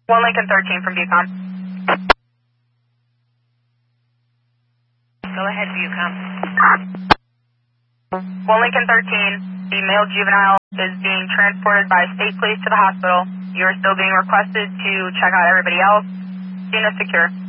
1 Lincoln 13 from Bucom. Go ahead, Bucom. 1 Lincoln 13, the male juvenile is being transported by state police to the hospital. You are still being requested to check out everybody else. Scene is secure.